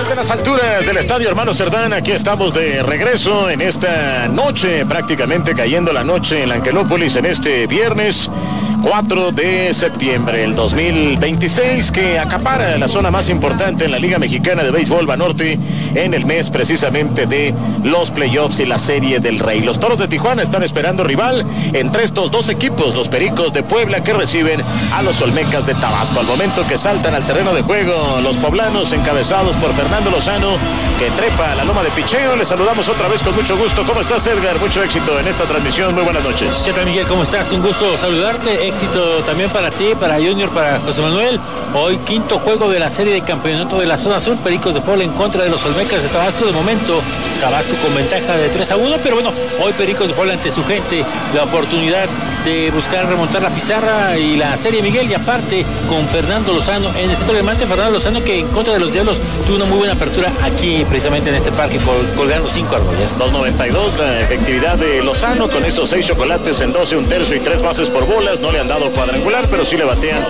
Desde las alturas del Estadio Hermano Cerdán, aquí estamos de regreso en esta noche, prácticamente cayendo la noche en la Angelópolis en este viernes 4 de septiembre del 2026, que acapara la zona más importante en la Liga Mexicana de Béisbol Banorte en el mes precisamente de los playoffs y la Serie del Rey. Los Toros de Tijuana están esperando rival entre estos dos equipos, los Pericos de Puebla, que reciben a los Olmecas de Tabasco. Al momento que saltan al terreno de juego los poblanos, encabezados por Fernando Lozano, que trepa a la loma de picheo. Les saludamos otra vez con mucho gusto. ¿Cómo estás, Edgar? Mucho éxito en esta transmisión. Muy buenas noches. ¿Qué tal, Miguel? ¿Cómo estás? Un gusto saludarte. Éxito también para ti, para Junior, para José Manuel. Hoy quinto juego de la serie de campeonato de la zona sur, Pericos de Puebla en contra de los Olmecas de Tabasco. De momento, Tabasco con ventaja de 3-1, pero bueno, hoy Pericos de Puebla ante su gente, la oportunidad de buscar remontar la pizarra y la serie, Miguel, y aparte con Fernando Lozano en el centro de diamante. Fernando Lozano, que en contra de los Diablos tuvo una muy buena apertura aquí precisamente en este parque, colgando 5 argollas. 2.92 la efectividad de Lozano, con esos 6 chocolates en 12 1/3 y 3 bases por bolas. No le han dado cuadrangular, pero sí le batean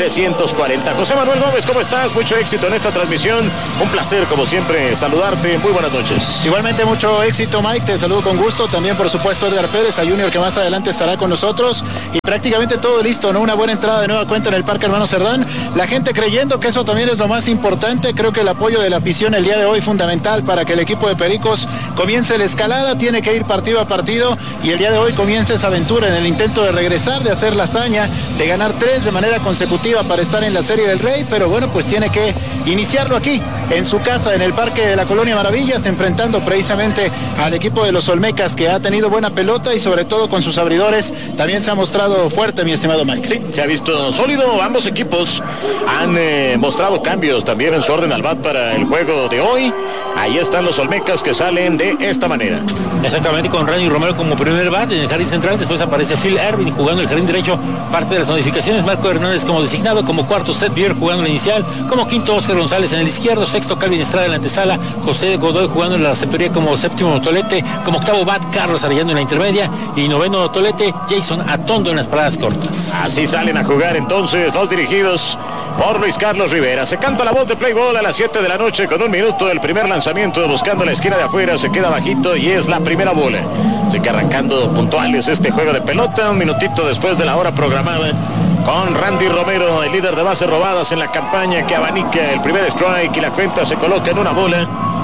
340. José Manuel Gómez, ¿cómo estás? Mucho éxito en esta transmisión. Un placer, como siempre, saludarte. Muy buenas noches. Igualmente, mucho éxito, Mike. Te saludo con gusto. También, por supuesto, Edgar Pérez, a Junior, que más adelante estará con nosotros. Y prácticamente todo listo, ¿no? Una buena entrada de nueva cuenta en el Parque Hermano Cerdán. La gente creyendo que eso también es lo más importante. Creo que el apoyo de la afición el día de hoy fundamental para que el equipo de Pericos comience la escalada. Tiene que ir partido a partido y el día de hoy comienza esa aventura en el intento de regresar, de hacer la hazaña, de ganar 3 de manera consecutiva para estar en la Serie del Rey. Pero bueno, pues tiene que iniciarlo aquí, en su casa, en el Parque de la Colonia Maravillas, enfrentando precisamente al equipo de los Olmecas, que ha tenido buena pelota y sobre todo con sus abridores también se ha mostrado fuerte, mi estimado Mike. Sí, se ha visto sólido. Ambos equipos han mostrado cambios también en su orden al bat para el juego de hoy. Ahí están los Olmecas, que salen de esta manera. Exactamente, con Randy Romero como primer bat en el jardín central. Después aparece Phil Ervin jugando el jardín derecho, parte de las modificaciones. Marco Hernández como designado, como cuarto Seth Beer jugando la inicial, como quinto Oscar González en el izquierdo, sexto Calvin Estrada en la antesala, José Godoy jugando en la receptoría como séptimo Tolete, como octavo bat Carlos Arellano en la intermedia y noveno Tolete Jason Atondo en las paradas cortas. Así salen a jugar entonces los dirigidos por Luis Carlos Rivera. Se canta la voz de play ball a las 7 de la noche con 1 minuto del primer lanzamiento, buscando la esquina de afuera, se queda bajito y es la primera bola. Así que arrancando puntuales este juego de pelota, 1 minutito después de la hora programada, con Randy Romero, el líder de bases robadas en la campaña, que abanica el primer strike y la cuenta se coloca en 1 bola.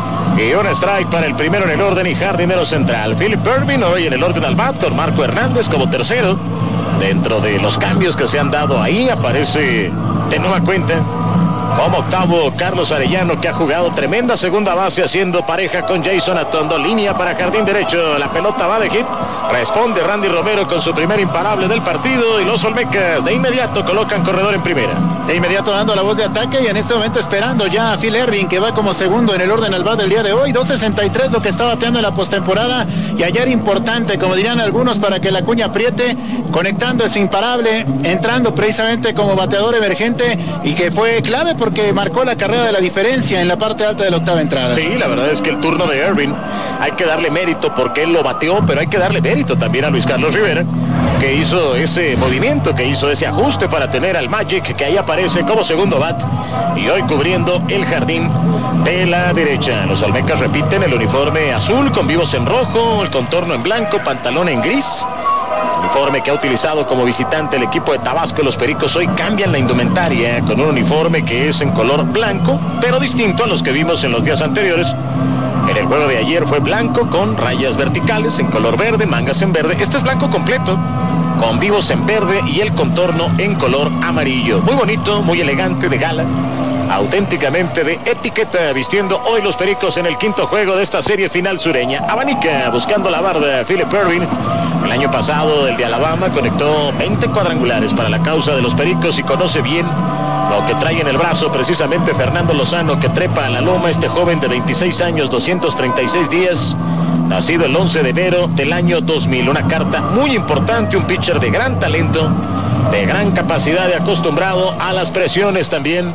Y un strike para el primero en el orden y jardinero central. Philip Ervin hoy en el orden al bat, con Marco Hernández como tercero. Dentro de los cambios que se han dado ahí, aparece de nueva cuenta como octavo Carlos Arellano, que ha jugado tremenda segunda base haciendo pareja con Jason Atondo. Línea para jardín derecho, la pelota va de hit. Responde Randy Romero con su primer imparable del partido y los Olmecas de inmediato colocan corredor en primera. De inmediato dando la voz de ataque y en este momento esperando ya a Phil Ervin, que va como segundo en el orden al bat del día de hoy. 2.63 lo que está bateando en la postemporada y ayer importante, como dirían algunos, para que la cuña apriete, conectando ese imparable, entrando precisamente como bateador emergente y que fue clave porque marcó la carrera de la diferencia en la parte alta de la octava entrada. Sí, la verdad es que el turno de Ervin hay que darle mérito porque él lo bateó, pero hay que darle mérito también a Luis Carlos Rivera, que hizo ese movimiento, que hizo ese ajuste para tener al Magic, que ahí aparece como segundo bat y hoy cubriendo el jardín de la derecha. Los Olmecas repiten el uniforme azul con vivos en rojo, el contorno en blanco, pantalón en gris. Uniforme que ha utilizado como visitante el equipo de Tabasco. Los Pericos hoy cambian la indumentaria con un uniforme que es en color blanco, pero distinto a los que vimos en los días anteriores. En el juego de ayer fue blanco con rayas verticales en color verde, mangas en verde. Este es blanco completo, con vivos en verde y el contorno en color amarillo. Muy bonito, muy elegante, de gala, auténticamente de etiqueta, vistiendo hoy los Pericos en el quinto juego de esta serie final sureña. Abanica buscando la barda Philip Ervin. El año pasado el de Alabama conectó 20 cuadrangulares para la causa de los Pericos y conoce bien lo que trae en el brazo precisamente Fernando Lozano, que trepa a la loma. Este joven de 26 años, 236 días, nacido el 11 de enero del año 2000. Una carta muy importante, un pitcher de gran talento, de gran capacidad, de acostumbrado a las presiones también,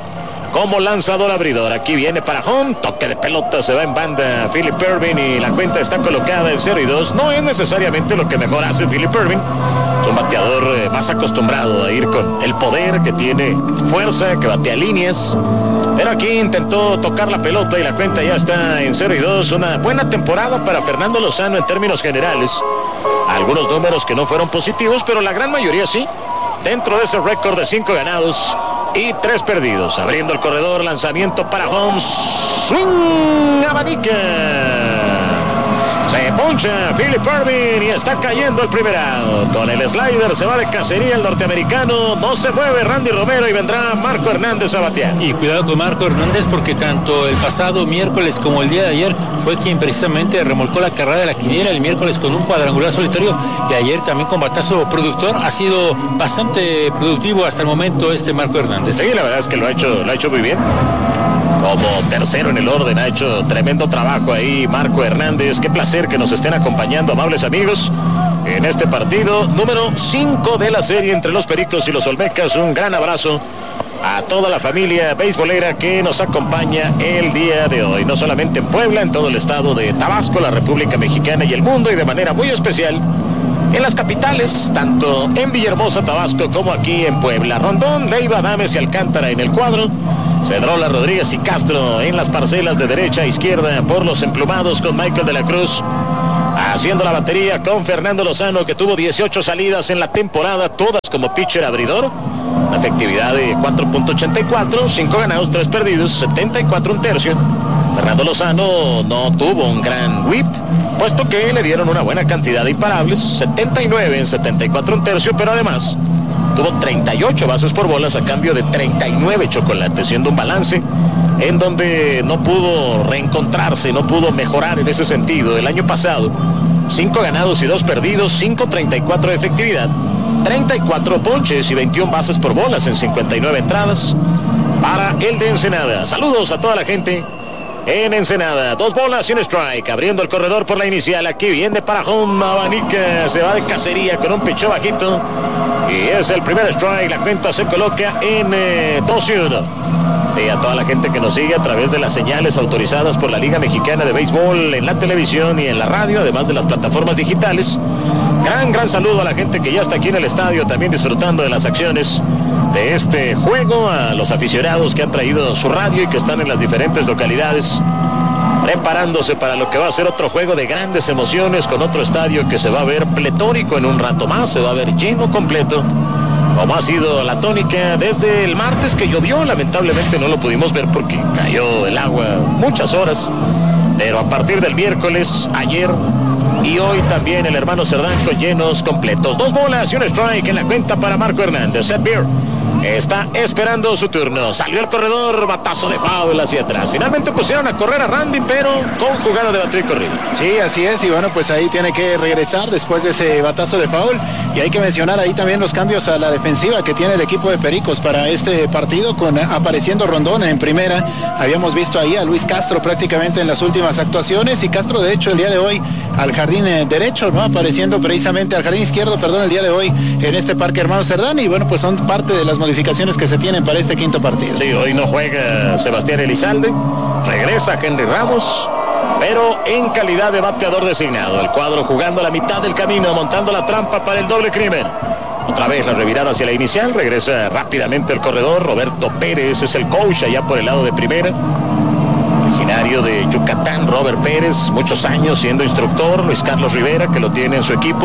como lanzador abridor. Aquí viene para home, toque de pelota, se va en banda Philip Ervin y la cuenta está colocada en 0-2. No es necesariamente lo que mejor hace Philip Ervin. Es un bateador más acostumbrado a ir con el poder, que tiene fuerza, que batea líneas. Pero aquí intentó tocar la pelota y la cuenta ya está en 0-2. Una buena temporada para Fernando Lozano en términos generales. Algunos números que no fueron positivos, pero la gran mayoría sí. Dentro de ese récord de 5 ganados y 3 perdidos. Abriendo el corredor, lanzamiento para Holmes. Swing, abanica. Se poncha Philip Ervin y está cayendo el primer out. Con el slider se va de cacería el norteamericano. No se mueve Randy Romero y vendrá Marco Hernández a batear. Y cuidado con Marco Hernández, porque tanto el pasado miércoles como el día de ayer fue quien precisamente remolcó la carrera de la quiniela. El miércoles con un cuadrangular solitario y ayer también con batazo productor. Ha sido bastante productivo hasta el momento Marco Hernández. Sí, la verdad es que lo ha hecho muy bien. Como tercero en el orden, ha hecho tremendo trabajo ahí Marco Hernández. Qué placer que nos estén acompañando, amables amigos, en este partido número 5 de la serie entre los Pericos y los Olmecas. Un gran abrazo a toda la familia beisbolera que nos acompaña el día de hoy. No solamente en Puebla, en todo el estado de Tabasco, la República Mexicana y el mundo, y de manera muy especial en las capitales, tanto en Villahermosa, Tabasco, como aquí en Puebla. Rondón, Leiva, Adames y Alcántara en el cuadro. Cedrola, Rodríguez y Castro en las parcelas de derecha a izquierda por los emplumados, con Michael de la Cruz haciendo la batería con Fernando Lozano, que tuvo 18 salidas en la temporada, todas como pitcher abridor. Una efectividad de 4.84, 5 ganados, 3 perdidos, 74 un tercio. Fernando Lozano no tuvo un gran whip, puesto que le dieron una buena cantidad de imparables, 79 en 74 un tercio, pero además tuvo 38 bases por bolas a cambio de 39 chocolates, siendo un balance en donde no pudo reencontrarse, no pudo mejorar en ese sentido. El año pasado, 5 ganados y 2 perdidos, 5.34 de efectividad, 34 ponches y 21 bases por bolas en 59 entradas para el de Ensenada. Saludos a toda la gente en Ensenada. 2 bolas y un strike, abriendo el corredor por la inicial. Aquí viene para home, abanica, se va de cacería con un pichó bajito y es el primer strike. La cuenta se coloca en 2-1. Y a toda la gente que nos sigue a través de las señales autorizadas por la Liga Mexicana de Béisbol en la televisión y en la radio, además de las plataformas digitales. Gran saludo a la gente que ya está aquí en el estadio, también disfrutando de las acciones de este juego, a los aficionados que han traído su radio y que están en las diferentes localidades, preparándose para lo que va a ser otro juego de grandes emociones, con otro estadio que se va a ver pletórico en un rato más, se va a ver lleno completo, como ha sido la tónica desde el martes, que llovió. Lamentablemente no lo pudimos ver porque cayó el agua muchas horas, pero a partir del miércoles, ayer y hoy también, el hermano Cerdán con llenos completos. 2 bolas y un strike en la cuenta para Marco Hernández. Seth Beer está esperando su turno. Salió el corredor, batazo de foul hacia atrás. Finalmente pusieron a correr a Randy, pero con jugada de bateo y corrida. Sí, así es, y bueno, pues ahí tiene que regresar después de ese batazo de foul. Y hay que mencionar ahí también los cambios a la defensiva que tiene el equipo de Pericos para este partido, con apareciendo Rondón en primera. Habíamos visto ahí a Luis Castro prácticamente en las últimas actuaciones, y Castro de hecho el día de hoy al jardín derecho, ¿no? Apareciendo precisamente al jardín izquierdo, perdón, el día de hoy en este Parque Hermano Cerdán. Y bueno, pues son parte de las modificaciones que se tienen para este quinto partido. Sí, hoy no juega Sebastián Elizalde, regresa Henry Ramos, pero en calidad de bateador designado. El cuadro jugando a la mitad del camino, montando la trampa para el doble crimen. Otra vez la revirada hacia la inicial, regresa rápidamente el corredor. Roberto Pérez es el coach allá por el lado de primera. Originario de Yucatán, Robert Pérez, muchos años siendo instructor. Luis Carlos Rivera, que lo tiene en su equipo,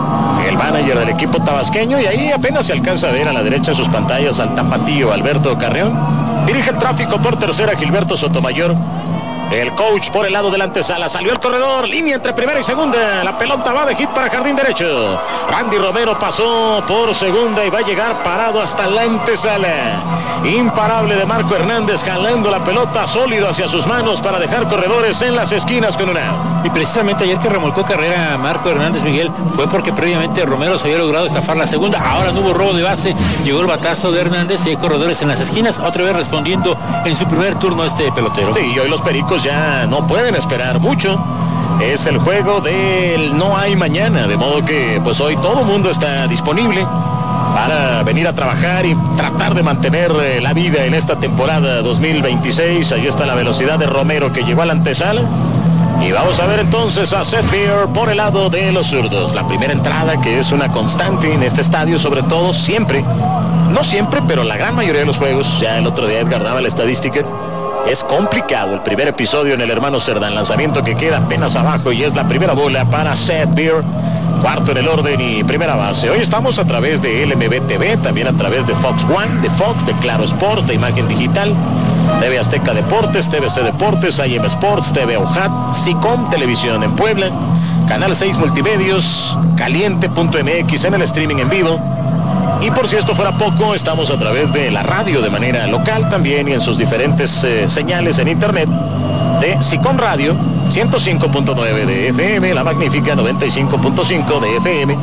el manager del equipo tabasqueño. Y ahí apenas se alcanza a ver a la derecha en sus pantallas al tapatío Alberto Carreón. Dirige el tráfico por tercera Gilberto Sotomayor. El coach por el lado de la antesala. Salió el corredor, línea entre primera y segunda. La pelota va de hit para jardín derecho. Randy Romero pasó por segunda y va a llegar parado hasta la antesala. Imparable de Marco Hernández, jalando la pelota sólido hacia sus manos para dejar corredores en las esquinas con una. Y precisamente ayer que remolcó carrera Marco Hernández, Miguel, fue porque previamente Romero se había logrado estafar la segunda. Ahora no hubo robo de base, llegó el batazo de Hernández y hay corredores en las esquinas, otra vez respondiendo en su primer turno este pelotero. Sí, y hoy los Pericos ya no pueden esperar mucho. Es el juego del no hay mañana, de modo que pues hoy todo el mundo está disponible. para venir a trabajar y tratar de mantener la vida en esta temporada 2026. Ahí está la velocidad de Romero, que llegó a la antesala. Y vamos a ver entonces a Seth Beer por el lado de los zurdos. La primera entrada, que es una constante en este estadio, sobre todo, siempre, no siempre, pero la gran mayoría de los juegos. Ya el otro día Edgar daba la estadística. Es complicado el primer episodio en el hermano Cerdán. Lanzamiento que queda apenas abajo y es la primera bola para Seth Beer. Cuarto en el orden y primera base. Hoy estamos a través de LMB TV, también a través de Fox One, de Fox, de Claro Sports, de Imagen Digital, TV Azteca Deportes, TVC Deportes, IM Sports, TV OJAT, SICOM Televisión en Puebla, Canal 6 Multimedios, Caliente.mx en el streaming en vivo. Y por si esto fuera poco, estamos a través de la radio de manera local también y en sus diferentes señales en internet de SICOM Radio, 105.9 de FM, La Magnífica 95.5 de FM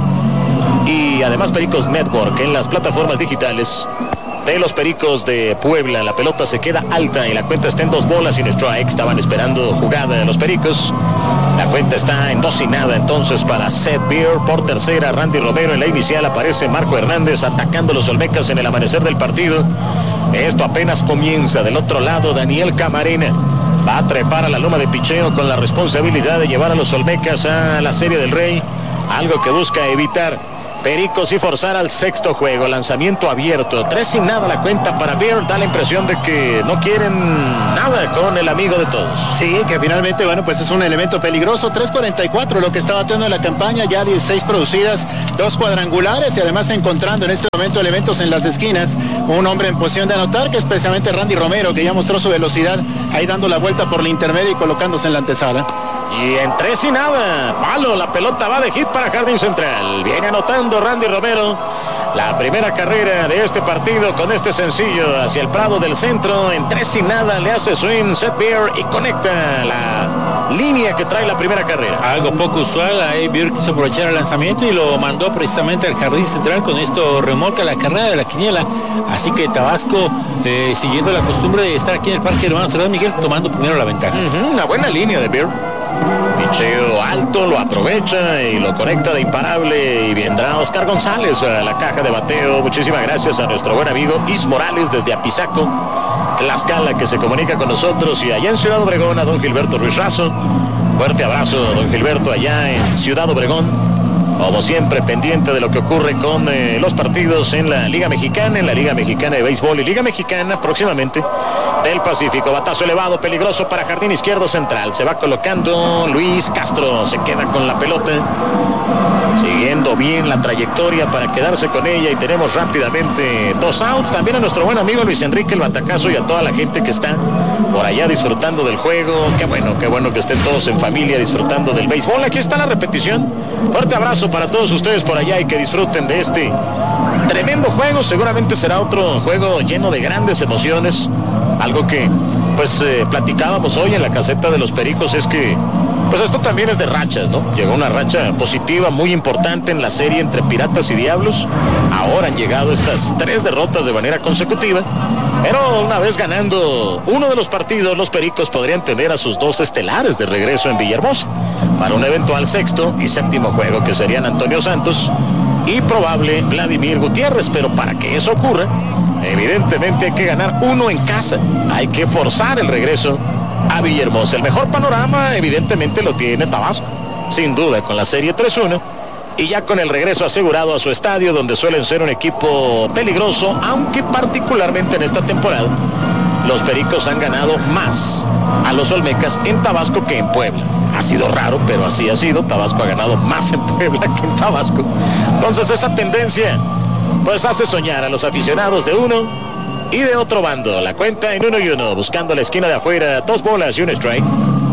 y además Pericos Network en las plataformas digitales de los Pericos de Puebla. La pelota se queda alta y la cuenta está en 2 bolas sin strike. Estaban esperando jugada de los Pericos. La cuenta está en 2 y nada entonces para Seth Beer. Por tercera, Randy Romero. En la inicial aparece Marco Hernández atacando los Olmecas en el amanecer del partido. Esto apenas comienza. Del otro lado, Daniel Camarena va a trepar a la loma de picheo con la responsabilidad de llevar a los Olmecas a la Serie del Rey. Algo que busca evitar Pericos y forzar al sexto juego. Lanzamiento abierto, 3 y nada la cuenta para Beer. Da la impresión de que no quieren nada con el amigo de todos. Sí, que finalmente, bueno, pues es un elemento peligroso. 3.44 lo que está bateando en la campaña, ya 16 producidas, 2 cuadrangulares y además encontrando en este momento elementos en las esquinas. Un hombre en posición de anotar, que es precisamente Randy Romero, que ya mostró su velocidad ahí dando la vuelta por la intermedia y colocándose en la antesala. Y en 3 y nada, palo, la pelota va de hit para Jardín Central. Viene anotando Randy Romero la primera carrera de este partido con este sencillo hacia el Prado del Centro. En 3 y nada le hace swing Seth Beer y conecta la línea que trae la primera carrera. Algo poco usual, ahí Beer quiso aprovechar el lanzamiento y lo mandó precisamente al Jardín Central. Con esto remolca la carrera de la quiniela. Así que Tabasco, siguiendo la costumbre de estar aquí en el Parque Hermano Cerdán, Miguel, tomando primero la ventaja. Una buena línea de Beer. Picheo alto, lo aprovecha y lo conecta de imparable y vendrá Oscar González a la caja de bateo. Muchísimas gracias a nuestro buen amigo Is Morales desde Apizaco, Tlaxcala, que se comunica con nosotros, y allá en Ciudad Obregón a don Gilberto Ruiz Razo. Fuerte abrazo, don Gilberto, allá en Ciudad Obregón. Como siempre, pendiente de lo que ocurre con los partidos en la Liga Mexicana, de Béisbol y Liga Mexicana próximamente del Pacífico. Batazo elevado, peligroso para Jardín Izquierdo Central. Se va colocando Luis Castro, se queda con la pelota, siguiendo bien la trayectoria para quedarse con ella, y tenemos rápidamente 2 outs. También a nuestro buen amigo Luis Enrique el batacazo y a toda la gente que está por allá disfrutando del juego. Qué bueno que estén todos en familia disfrutando del béisbol. Aquí está la repetición. Fuerte abrazo para todos ustedes por allá y que disfruten de este tremendo juego. Seguramente será otro juego lleno de grandes emociones. Algo que pues platicábamos hoy en la caseta de los Pericos es que pues esto también es de rachas, ¿no? Llegó una racha positiva muy importante en la serie entre Piratas y Diablos. Ahora han llegado estas 3 derrotas de manera consecutiva. Pero una vez ganando uno de los partidos, los Pericos podrían tener a sus 2 estelares de regreso en Villahermosa para un eventual sexto y séptimo juego, que serían Antonio Santos y probable Vladimir Gutiérrez. Pero para que eso ocurra, evidentemente hay que ganar uno en casa. Hay que forzar el regreso a Villahermosa. El mejor panorama evidentemente lo tiene Tabasco, sin duda, con la serie 3-1. Y ya con el regreso asegurado a su estadio, donde suelen ser un equipo peligroso, aunque particularmente en esta temporada los Pericos han ganado más a los Olmecas en Tabasco que en Puebla. Ha sido raro, pero así ha sido. Tabasco ha ganado más en Puebla que en Tabasco. Entonces esa tendencia pues hace soñar a los aficionados de uno y de otro bando. La cuenta en 1-1, buscando la esquina de afuera, 2 bolas y un strike.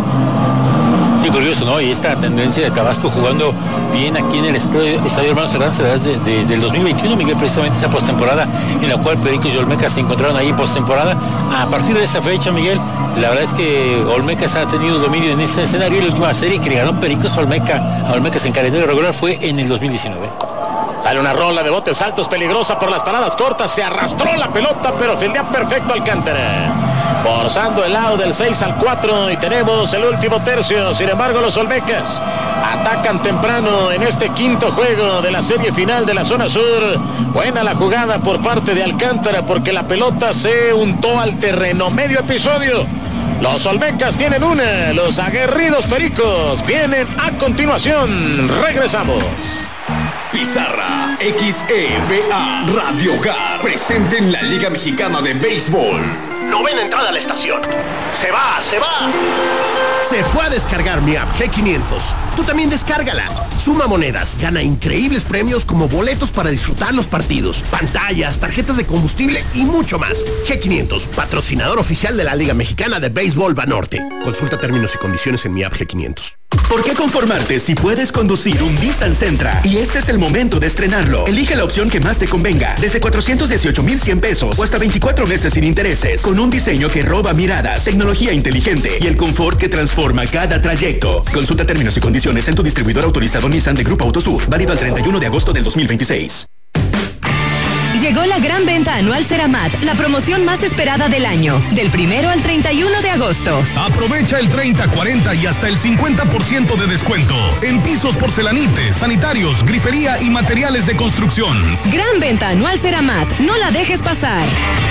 Sí, curioso, ¿no? Y esta tendencia de Tabasco jugando bien aquí en el Estadio Hermano Cerdán se da desde el 2021, Miguel, precisamente esa postemporada en la cual Pericos y Olmecas se encontraron ahí postemporada. A partir de esa fecha, Miguel, la verdad es que Olmecas ha tenido dominio en este escenario, y la última serie que le ganó Pericos a Olmecas en calendario regular fue en el 2019. Sale una rola de botes altos peligrosa por las paradas cortas. Se arrastró la pelota, pero fildea perfecto Alcántara. forzando el lado del 6-4 y tenemos el último tercio. Sin embargo, los Olmecas atacan temprano en este quinto juego de la serie final de la zona sur. Buena la jugada por parte de Alcántara porque la pelota se untó al terreno. Medio episodio. Los Olmecas tienen una. Los aguerridos Pericos vienen a continuación. Regresamos. Pizarra XEVA Radio Hogar presente en la Liga Mexicana de Béisbol. Novena entrada a la estación. Se va. Se fue a descargar mi app G500. Tú también descárgala. Suma monedas, gana increíbles premios como boletos para disfrutar los partidos, pantallas, tarjetas de combustible y mucho más. G500, patrocinador oficial de la Liga Mexicana de Béisbol Banorte. Consulta términos y condiciones en mi app G500. ¿Por qué conformarte si puedes conducir un Nissan Sentra? Y este es el momento de estrenarlo. Elige la opción que más te convenga. Desde 418,100 pesos o hasta 24 meses sin intereses. Con un diseño que roba miradas, tecnología inteligente y el confort que transforma cada trayecto. Consulta términos y condiciones en tu distribuidor autorizado Nissan de Grupo Autosur. Válido al 31 de agosto del 2026. Llegó la gran venta anual Ceramat, la promoción más esperada del año, del 1 al 31 de agosto. Aprovecha el 30, 40 y hasta el 50% de descuento en pisos, porcelanites, sanitarios, grifería y materiales de construcción. Gran venta anual Ceramat, no la dejes pasar.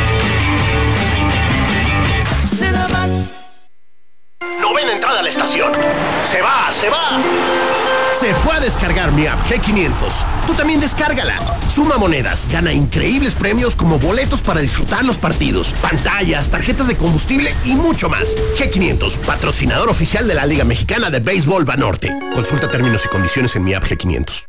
Ceramat. Novena entrada a la estación. Se va. Se fue a descargar mi app G500. Tú también descárgala. Suma monedas, gana increíbles premios como boletos para disfrutar los partidos, pantallas, tarjetas de combustible y mucho más. G500, patrocinador oficial de la Liga Mexicana de Béisbol Banorte. Consulta términos y condiciones en mi app G500.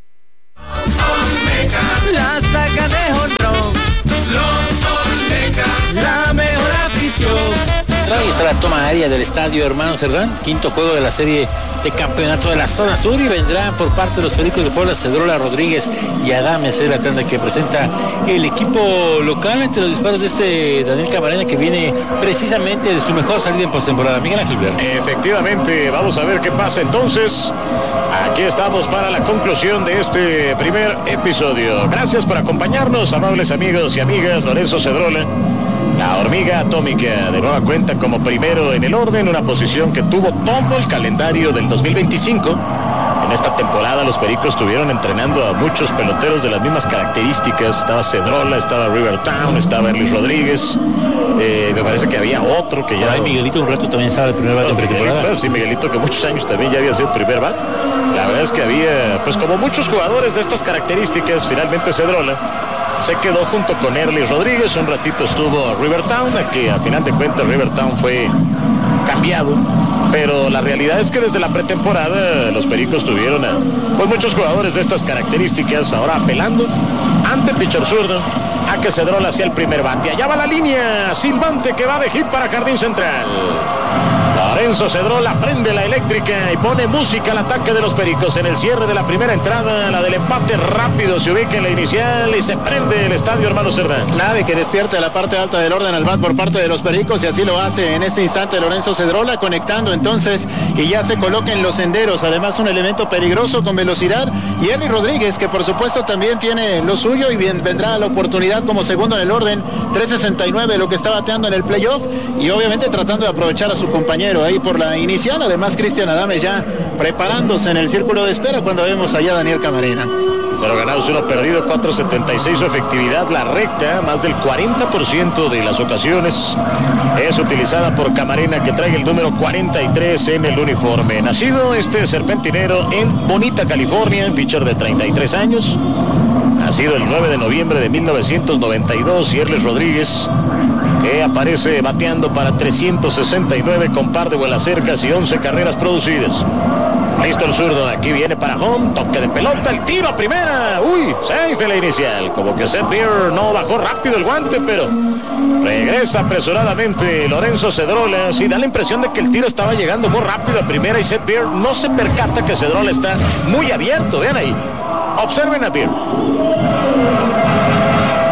La saca de jonrón. Los Olmecas, la mejor afición. Ahí está la toma aérea del estadio Hermano Cerdán, quinto juego de la serie de campeonato de la zona sur y vendrá por parte de los Pericos de Puebla Cedrola Rodríguez y Adames, la tanda que presenta el equipo local entre los disparos de este Daniel Camarena que viene precisamente de su mejor salida en postemporada. Miguel Ángel Verde. Efectivamente, vamos a ver qué pasa entonces. Aquí estamos para la conclusión de este primer episodio. Gracias por acompañarnos, amables amigos y amigas. Lorenzo Cedrola, la hormiga atómica, de nueva cuenta como primero en el orden, una posición que tuvo todo el calendario del 2025. En esta temporada los Pericos estuvieron entrenando a muchos peloteros de las mismas características. Estaba Cedrola, estaba Rivertown, estaba Erlis Rodríguez. Me parece que había otro que ya... Miguelito un rato también estaba de primer bate en pretemporada. Sí, Miguelito, que muchos años también ya había sido primer bat. La verdad es que había, pues como muchos jugadores de estas características, finalmente Cedrola se quedó junto con Erlis Rodríguez. Un ratito estuvo Rivertown, que a final de cuentas Rivertown fue cambiado, pero la realidad es que desde la pretemporada los Pericos tuvieron a pues muchos jugadores de estas características, ahora apelando ante pitcher zurdo a que Cedrola hacia el primer bate. Allá va la línea silbante que va de hit para Jardín Central. Lorenzo Cedrola prende la eléctrica y pone música al ataque de los Pericos en el cierre de la primera entrada. La del empate rápido se ubica en la inicial y se prende el estadio Hermano Cerdán. Nada que despierte la parte alta del orden al bat por parte de los Pericos, y así lo hace en este instante Lorenzo Cedrola, conectando entonces y ya se coloca en los senderos. Además un elemento peligroso con velocidad, y Erlis Rodríguez, que por supuesto también tiene lo suyo y bien vendrá la oportunidad como segundo en el orden, 3.69 lo que está bateando en el playoff, y obviamente tratando de aprovechar a su compañero ahí por la inicial. Además Cristian Adames ya preparándose en el círculo de espera cuando vemos allá a Daniel Camarena. 0 ganados, 1 perdido, 4.76 su efectividad. La recta, más del 40% de las ocasiones es utilizada por Camarena, que trae el número 43 en el uniforme. Nacido este serpentinero en Bonita, California, pitcher de 33 años. Nacido el 9 de noviembre de 1992, y Erlis Rodríguez, que aparece bateando para 369 con par de vuelas cercas y 11 carreras producidas. Listo el zurdo, aquí viene para home, toque de pelota, el tiro a primera. Uy, safe en la inicial. Como que Seth Beer no bajó rápido el guante, pero regresa apresuradamente Lorenzo Cedrola. Sí, da la impresión de que el tiro estaba llegando muy rápido a primera y Seth Beer no se percata que Cedrola está muy abierto. Vean ahí, observen a Beer.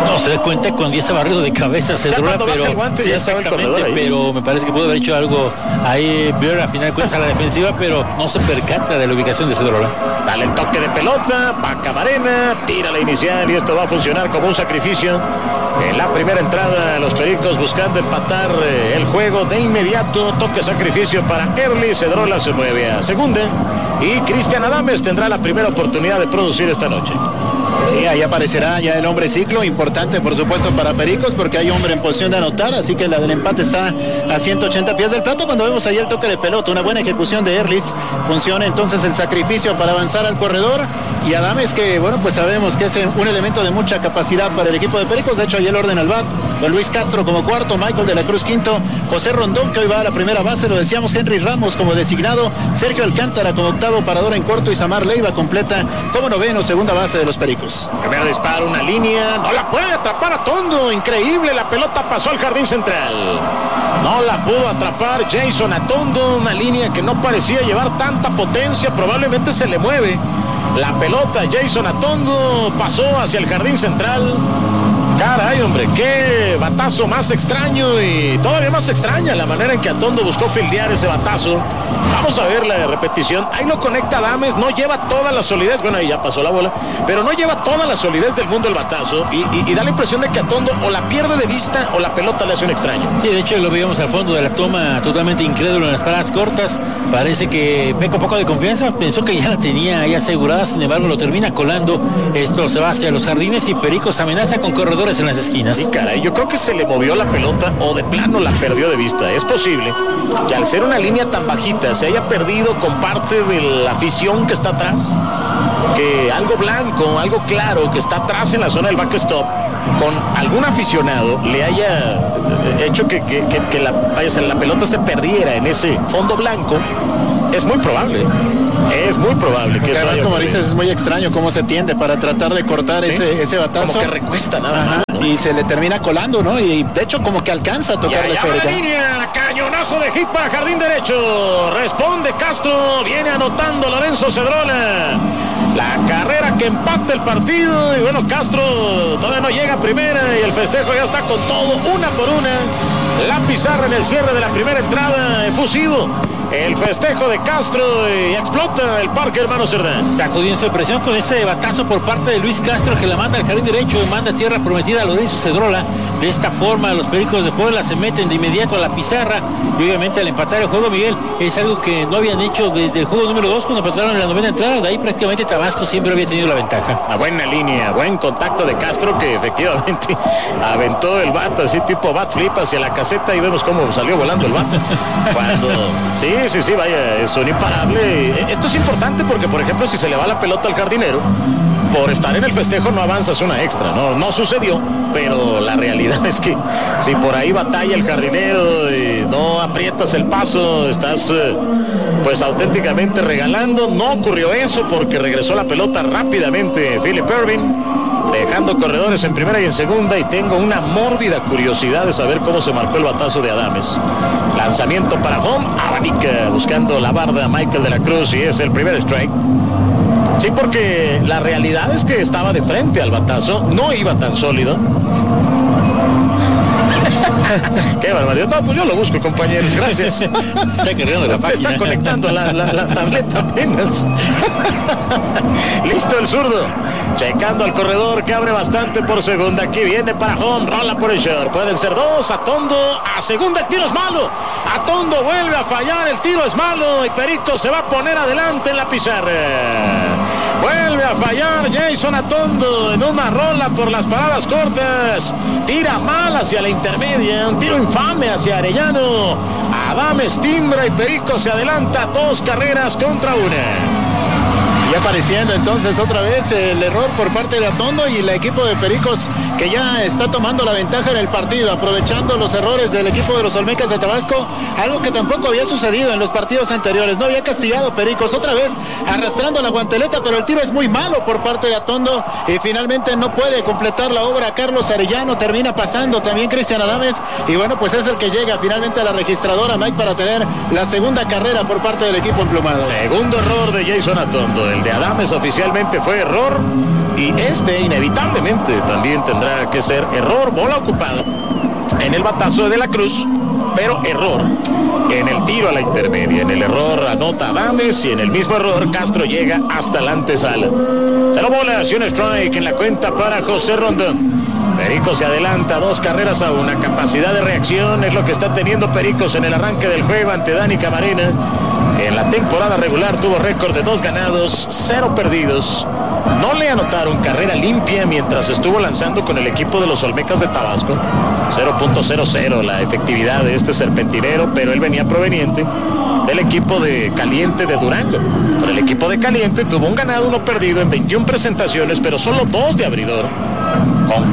No se da cuenta con 10 barrido de cabeza Cedrola, pero sí, exactamente, pero me parece que pudo haber hecho algo ahí Beer a final de cuentas a la defensiva, pero no se percata de la ubicación de Cedrola. Sale el toque de pelota, va Camarena, tira la inicial y esto va a funcionar como un sacrificio. En la primera entrada, los Pericos buscando empatar el juego de inmediato. Toque sacrificio para Early. Cedrola se mueve a segunda. Y Cristian Adames tendrá la primera oportunidad de producir esta noche. Sí, ahí aparecerá ya el hombre ciclo, importante por supuesto para Pericos porque hay hombre en posición de anotar, así que la del empate está a 180 pies del plato. Cuando vemos ahí el toque de pelota, una buena ejecución de Erlis, funciona entonces el sacrificio para avanzar al corredor, y Adames, que bueno, pues sabemos que es un elemento de mucha capacidad para el equipo de Pericos. De hecho ahí el orden al bat, don Luis Castro como cuarto, Michael de la Cruz quinto, José Rondón, que hoy va a la primera base, lo decíamos, Henry Ramos como designado, Sergio Alcántara como octavo parador en corto, y Samar Leiva completa como noveno, segunda base de los Pericos. Primer disparo, una línea, no la puede atrapar Atondo, increíble, la pelota pasó al jardín central. No la pudo atrapar Jason Atondo, una línea que no parecía llevar tanta potencia, probablemente se le mueve. La pelota, Jason Atondo pasó hacia el jardín central. Caray, hombre, qué batazo más extraño, y todavía más extraña la manera en que Atondo buscó fildear ese batazo. Vamos a ver la repetición. Ahí lo conecta Adames, no lleva toda la solidez, bueno, ahí ya pasó la bola, pero no lleva toda la solidez del mundo el batazo, y da la impresión de que Atondo o la pierde de vista o la pelota le hace un extraño. Sí, de hecho lo veíamos al fondo de la toma, totalmente incrédulo en las paradas cortas. Parece que peca un poco de confianza, pensó que ya la tenía ahí asegurada, sin embargo lo termina colando. Esto se va hacia los jardines y Pericos amenaza con corredores en las esquinas. Sí, caray, yo creo que se le movió la pelota o de plano la perdió de vista. Es posible que al ser una línea tan bajita se haya perdido con parte de la afición que está atrás, que algo blanco, algo claro que está atrás en la zona del backstop, con algún aficionado le haya hecho que la pelota se perdiera en ese fondo blanco. Es muy probable. Es muy probable que además, como dices, es muy extraño cómo se tiende para tratar de cortar ese batazo. Como que recuesta nada más. Y se le termina colando, ¿no? Y de hecho como que alcanza a tocar la esférica. Línea, cañonazo de hit para jardín derecho. Responde Castro, viene anotando Lorenzo Cedrola. La carrera que empata el partido, y bueno, Castro todavía no llega a primera y el festejo ya está con todo, una por una. La pizarra en el cierre de la primera entrada, efusivo. El festejo de Castro y explota el Parque Hermano Cerdán. Sacudió en su presión con ese batazo por parte de Luis Castro, que la manda al jardín derecho y manda tierra prometida a Lorenzo Cedrola. De esta forma los Pericos de Puebla se meten de inmediato a la pizarra, y obviamente al empatar el juego, Miguel, es algo que no habían hecho desde el juego número 2 cuando empataron en la novena entrada. De ahí prácticamente Tabasco siempre había tenido la ventaja. Una buena línea, buen contacto de Castro, que efectivamente aventó el bat así tipo bat flip hacia la caseta, y vemos cómo salió volando el bat. Cuando sí, vaya, es un imparable. Esto es importante porque, por ejemplo, si se le va la pelota al jardinero, por estar en el festejo no avanzas una extra. No sucedió, pero la realidad es que si por ahí batalla el jardinero y no aprietas el paso, estás pues auténticamente regalando. No ocurrió eso porque regresó la pelota rápidamente Philip Ervin, dejando corredores en primera y en segunda, y tengo una mórbida curiosidad de saber cómo se marcó el batazo de Adames. Lanzamiento para home, abanica buscando la barda Michael de la Cruz, y es el primer strike. Sí, porque la realidad es que estaba de frente al batazo, no iba tan sólido. Qué barbaridad. No, pues yo lo busco, compañeros, gracias. Está conectando la tableta apenas. Listo el zurdo, checando al corredor que abre bastante por segunda. Aquí viene para home, rola por el short, pueden ser dos. Atondo a segunda, el tiro es malo. Atondo vuelve a fallar, el tiro es malo, y Perico se va a poner adelante en la pizarra. Vuelve a fallar Jason Atondo en una rola por las paradas cortas. Tira mal hacia la intermedia, un tiro infame hacia Arellano. Adames timbra y Perico se adelanta 2 carreras contra 1. Y apareciendo entonces otra vez el error por parte de Atondo y el equipo de Pericos, que ya está tomando la ventaja en el partido, aprovechando los errores del equipo de los Olmecas de Tabasco, algo que tampoco había sucedido en los partidos anteriores. No había castigado Pericos, otra vez arrastrando la guanteleta, pero el tiro es muy malo por parte de Atondo y finalmente no puede completar la obra Carlos Arellano. Termina pasando también Cristian Adames, y bueno, pues es el que llega finalmente a la registradora, Mike, para tener la segunda carrera por parte del equipo emplumado. Segundo error de Jason Atondo. El de Adames oficialmente fue error y este inevitablemente también tendrá que ser error. Bola ocupada en el batazo de De la Cruz, pero error en el tiro a la intermedia. En el error anota Adames y en el mismo error Castro llega hasta la antesala. Se lo bola, hacia un strike en la cuenta para José Rondón. Pericos se adelanta 2 carreras a 1. Capacidad de reacción es lo que está teniendo Pericos en el arranque del juego ante Dani Camarena. En la temporada regular tuvo récord de 2 ganados, 0 perdidos. No le anotaron carrera limpia mientras estuvo lanzando con el equipo de los Olmecas de Tabasco. 0.00 la efectividad de este serpentinero, pero él venía proveniente del equipo de Caliente de Durango. Con el equipo de Caliente tuvo un ganado, 1 perdido en 21 presentaciones, pero solo 2 de abridor, con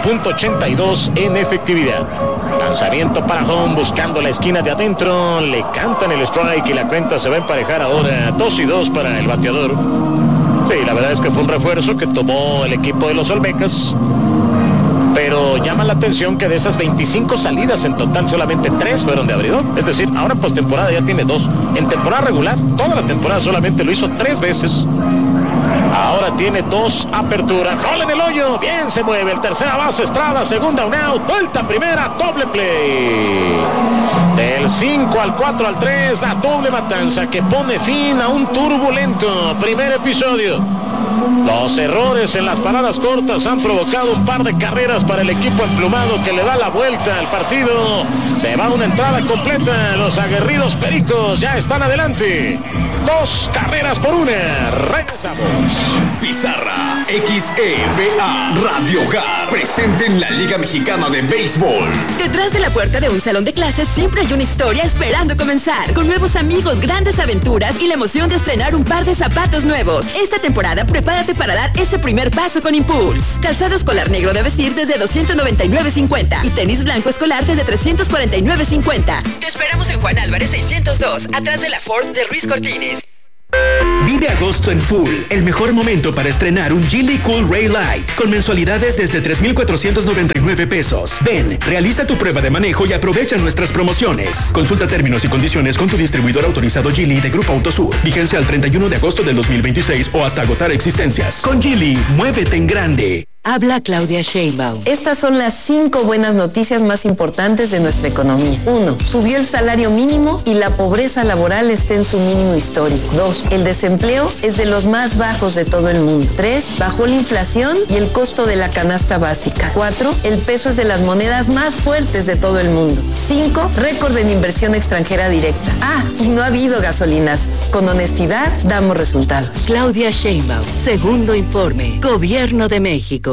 4.82 en efectividad. Lanzamiento para home, buscando la esquina de adentro, le cantan el strike y la cuenta se va a emparejar ahora 2-2 para el bateador. Sí, la verdad es que fue un refuerzo que tomó el equipo de los Olmecas, pero llama la atención que de esas 25 salidas en total solamente 3 fueron de abridor. Es decir, ahora postemporada ya tiene 2. En temporada regular, toda la temporada solamente lo hizo 3 veces. Ahora tiene 2 aperturas. Rola en el hoyo. Bien se mueve. El tercera base Estrada. Segunda un out. Vuelta primera. Doble play. Del 5 al 4 al 3. La doble matanza que pone fin a un turbulento primer episodio. Los errores en las paradas cortas han provocado un par de carreras para el equipo emplumado que le da la vuelta al partido. Se va una entrada completa. Los aguerridos Pericos ya están adelante. 2 carreras por 1. Regresamos. Pizarra XEVA Radio Hogar, presente en la Liga Mexicana de Béisbol. Detrás de la puerta de un salón de clases siempre hay una historia esperando comenzar. Con nuevos amigos, grandes aventuras y la emoción de estrenar un par de zapatos nuevos. Esta temporada prepárate para dar ese primer paso con Impulse. Calzado escolar negro de vestir desde $299.50 y tenis blanco escolar desde $349.50. Te esperamos en Juan Álvarez 602, atrás de la Ford de Ruiz Cortines. Vive agosto en full, el mejor momento para estrenar un Geely Cool Ray Light con mensualidades desde 3,499 pesos. Ven, realiza tu prueba de manejo y aprovecha nuestras promociones. Consulta términos y condiciones con tu distribuidor autorizado Geely de Grupo Autosur. Vigencia al 31 de agosto del 2026 o hasta agotar existencias. Con Geely, muévete en grande. Habla Claudia Sheinbaum. Estas son las 5 buenas noticias más importantes de nuestra economía. 1. Subió el salario mínimo y la pobreza laboral está en su mínimo histórico. 2. El desempleo es de los más bajos de todo el mundo. 3. Bajó la inflación y el costo de la canasta básica. 4. El peso es de las monedas más fuertes de todo el mundo. 5. Récord en inversión extranjera directa. Y no ha habido gasolinazos. Con honestidad damos resultados. Claudia Sheinbaum, segundo informe. Gobierno de México.